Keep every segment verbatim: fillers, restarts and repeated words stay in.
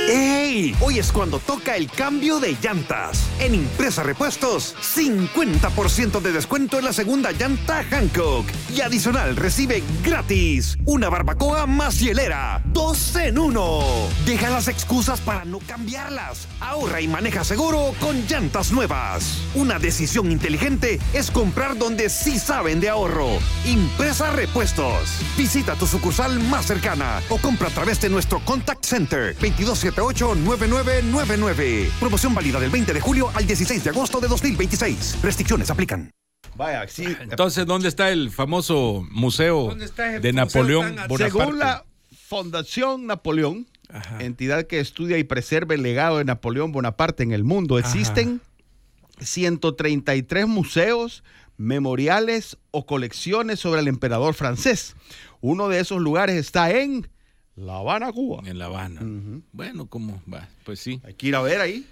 ¡Ey! Hoy es cuando toca el cambio de llantas. En Impresa Repuestos, cincuenta por ciento de descuento en la segunda llanta Hankook. Y adicional recibe gratis una barbacoa más hielera. Dos en uno. Deja las excusas para no cambiarlas. Ahorra y maneja seguro con llantas nuevas. Una decisión inteligente es comprar donde sí saben de ahorro. Impresa Repuestos. Visita tu sucursal más cercana o compra a través de nuestro Contact Center veintidós setenta y ocho, noventa y nueve noventa y nueve. Promoción válida del veinte de julio al dieciséis de agosto de dos mil veintiséis. Restricciones aplican. Vaya, sí. Entonces, ¿dónde está el famoso museo de Napoleón Bonaparte? Según la Fundación Napoleón, Ajá. entidad que estudia y preserva el legado de Napoleón Bonaparte en el mundo, existen Ajá. ciento treinta y tres museos, memoriales o colecciones sobre el emperador francés. Uno de esos lugares está en La Habana, Cuba. En La Habana. Uh-huh. Bueno, ¿cómo va? Pues sí. Hay que ir a ver ahí.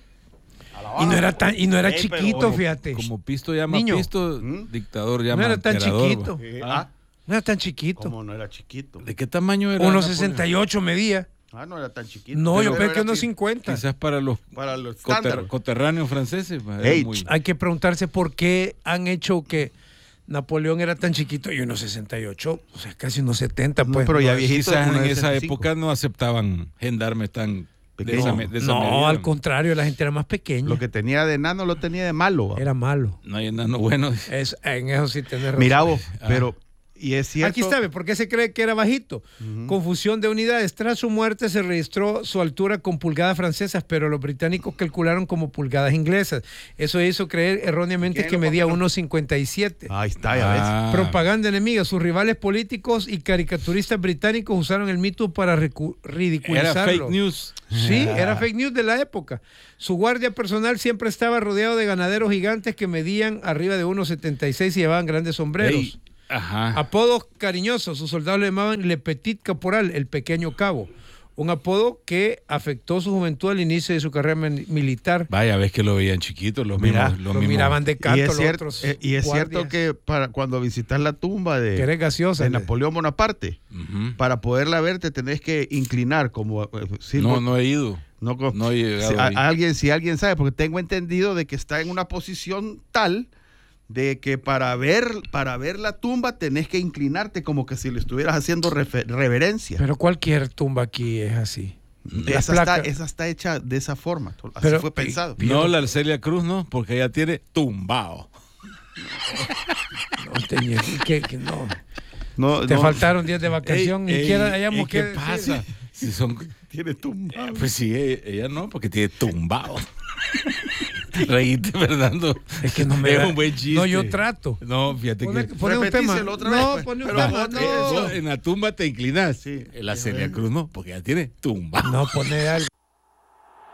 Y no era tan, y no era hey, chiquito, como, fíjate. Como Pisto llama Niño. Pisto, ¿Mm? Dictador llama No era tan emperador, chiquito. Eh, ah. No era tan chiquito. ¿Cómo no era chiquito? ¿De qué tamaño era? uno sesenta y ocho medía. Ah, no era tan chiquito. No, pero yo pensé que uno cincuenta. Quizás para los, para los coter, coterráneos franceses. Hey, muy... Hay que preguntarse por qué han hecho que Napoleón era tan chiquito y uno sesenta y ocho, o sea, casi unos setenta. Pues. No, pero ya viejitos en esa época no aceptaban gendarmes tan de esa, de esa no, medida. Al contrario, la gente era más pequeña. Lo que tenía de enano lo tenía de malo. ¿Va? Era malo. No hay enano bueno. Es, en eso sí tenés razón. Mira vos, ah. pero... Y es cierto. Aquí está, ¿por qué se cree que era bajito? Uh-huh. Confusión de unidades. Tras su muerte se registró su altura con pulgadas francesas, pero los británicos calcularon como pulgadas inglesas. Eso hizo creer erróneamente que medía uno cincuenta y siete. Ahí está, ya ves. Ah. Propaganda enemiga. Sus rivales políticos y caricaturistas británicos usaron el mito para recu- ridiculizarlo. Era fake news. Sí, ah. era fake news de la época. Su guardia personal siempre estaba rodeado de ganaderos gigantes que medían arriba de uno setenta y seis y llevaban grandes sombreros. Hey. Ajá. Apodos cariñosos, sus soldados le llamaban Le Petit Caporal, el pequeño cabo, un apodo que afectó su juventud al inicio de su carrera militar. Vaya, ves que lo veían chiquitos, los Mira, mismos, los lo mismos. miraban de canto y es los cierto, otros eh, y es guardias. cierto que para cuando visitas la tumba de, que eres gaseosa, de le. Napoleón Bonaparte, uh-huh. para poderla ver te tenés que inclinar como eh, sí, no, por, no he ido. No, no he llegado si, a, alguien, si alguien sabe, porque tengo entendido de que está en una posición tal de que para ver para ver la tumba tenés que inclinarte como que si le estuvieras haciendo refer- reverencia. Pero cualquier tumba aquí es así. Esa está, esa está hecha de esa forma. Así Pero, fue pensado. No, la Arcelia Cruz no, porque ella tiene tumbao. No, tenía, que, que no. No, Te no. faltaron días de vacación. Ni siquiera hayamos ¿Qué que pasa? Decir. Si son... Tiene tumbao. Pues sí, ella no, porque tiene tumbao. Reíte, Fernando. Es que no me es da. un buen chiste. No, yo trato. No, fíjate pone, que... Pone un tema. Otra no, vez, pone un pero tema. no, No. Eso, en la tumba te inclinas. Sí. En la Celia Cruz no, porque ella tiene tumbao. No, pone algo.